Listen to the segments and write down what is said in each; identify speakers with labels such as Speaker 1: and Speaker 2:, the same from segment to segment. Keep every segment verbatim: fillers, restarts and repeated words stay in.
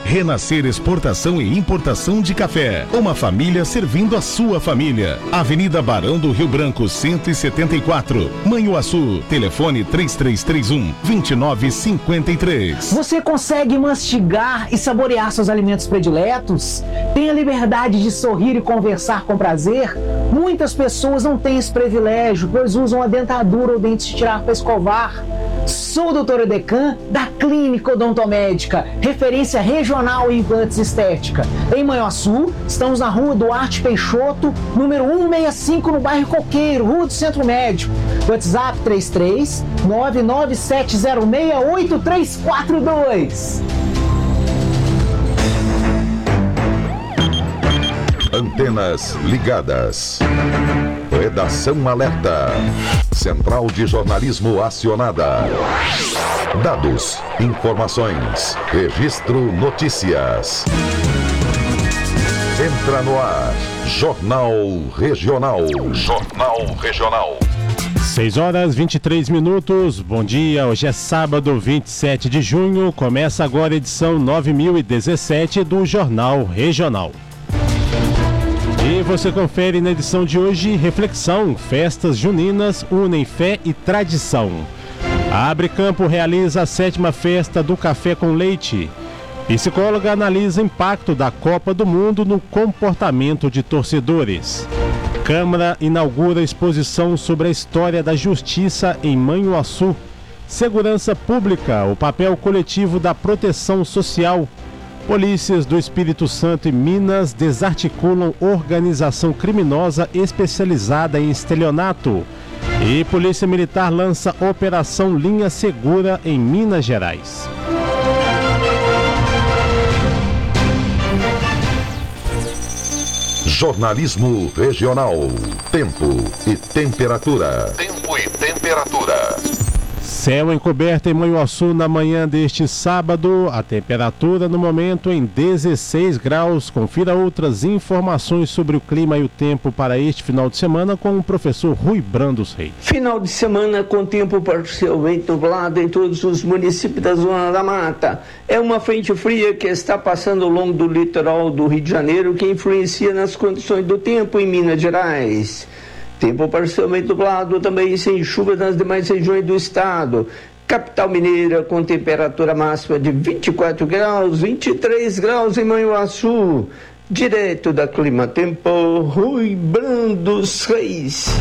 Speaker 1: Renascer Exportação e Importação de Café. Uma família servindo a sua família. Avenida Barão do Rio Branco, cento e setenta e quatro, Manhuaçu. Telefone três três três um, dois nove cinco três.
Speaker 2: Você consegue mastigar e saborear seus alimentos prediletos? Tem a liberdade de sorrir e conversar com prazer? Muitas pessoas não têm esse privilégio, pois usam a dentadura ou dentes de tirar para escovar. Sou o doutor Edecan, da Clínica Odontomédica, referência regional em implantes estética. Em Manhuaçu, estamos na rua Duarte Peixoto, número cento e sessenta e cinco, no bairro Coqueiro, Rua do Centro Médico. WhatsApp três três nove nove sete zero seis oito três quatro dois.
Speaker 3: Antenas ligadas. Redação alerta. Central de jornalismo acionada. Dados, informações, registro notícias. Entra no ar. Jornal Regional. Jornal Regional.
Speaker 4: seis horas e vinte e três minutos. Bom dia, hoje é sábado, vinte e sete de junho. Começa agora a edição nove mil e dezessete do Jornal Regional. E você confere na edição de hoje: reflexão, festas juninas unem fé e tradição. A Abre Campo realiza a sétima festa do café com leite. Psicóloga analisa impacto da Copa do Mundo no comportamento de torcedores. Câmara inaugura exposição sobre a história da justiça em Manhuaçu. Segurança pública, o papel coletivo da proteção social. Polícias do Espírito Santo e Minas desarticulam organização criminosa especializada em estelionato. E Polícia Militar lança Operação Linha Segura em Minas Gerais.
Speaker 3: Jornalismo Regional. Tempo e temperatura. Tempo e temperatura.
Speaker 4: Céu encoberto em Manhuaçu na manhã deste sábado. A temperatura no momento em dezesseis graus. Confira outras informações sobre o clima e o tempo para este final de semana com o professor Rui Brandos Reis.
Speaker 5: Final de semana com tempo parcialmente nublado em todos os municípios da Zona da Mata. É uma frente fria que está passando ao longo do litoral do Rio de Janeiro, que influencia nas condições do tempo em Minas Gerais. Tempo parcialmente nublado também sem chuva nas demais regiões do estado. Capital mineira com temperatura máxima de vinte e quatro graus, vinte e três graus em Manhuaçu. Direto da Clima Tempo, Rui Brandos Reis.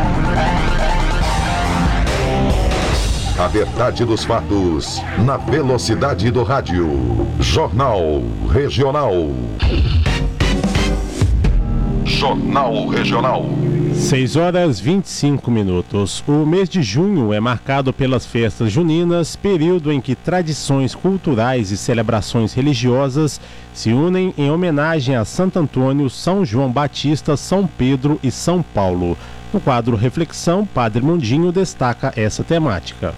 Speaker 3: A verdade dos fatos na velocidade do rádio. Jornal Regional. Jornal Regional.
Speaker 4: seis horas e vinte e cinco minutos. O mês de junho é marcado pelas festas juninas, período em que tradições culturais e celebrações religiosas se unem em homenagem a Santo Antônio, São João Batista, São Pedro e São Paulo. No quadro Reflexão, Padre Mundinho destaca essa temática.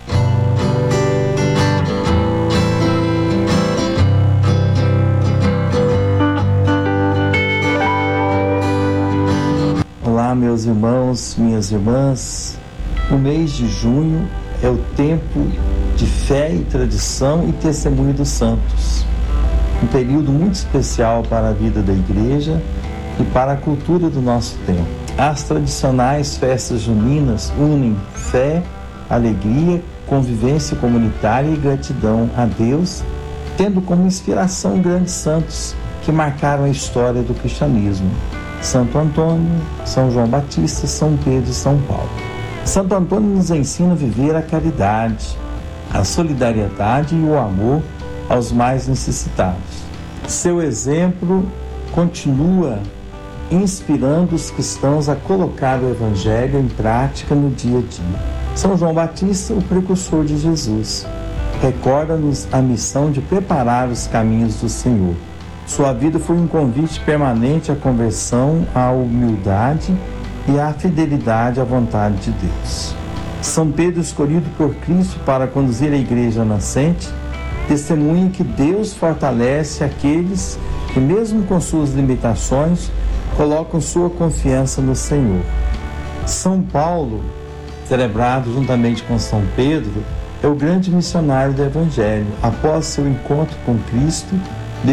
Speaker 6: Olá, meus irmãos, minhas irmãs. O mês de junho é o tempo de fé e tradição e testemunho dos santos. Um período muito especial para a vida da igreja e para a cultura do nosso tempo. As tradicionais festas juninas unem fé, alegria, convivência comunitária e gratidão a Deus, tendo como inspiração grandes santos que marcaram a história do cristianismo: Santo Antônio, São João Batista, São Pedro e São Paulo. Santo Antônio nos ensina a viver a caridade, a solidariedade e o amor aos mais necessitados. Seu exemplo continua inspirando os cristãos a colocar o Evangelho em prática no dia a dia. São João Batista, o precursor de Jesus, recorda-nos a missão de preparar os caminhos do Senhor. Sua vida foi um convite permanente à conversão, à humildade e à fidelidade à vontade de Deus. São Pedro, escolhido por Cristo para conduzir a igreja nascente, testemunha que Deus fortalece aqueles que, mesmo com suas limitações, colocam sua confiança no Senhor. São Paulo, celebrado juntamente com São Pedro, é o grande missionário do Evangelho. Após seu encontro com Cristo,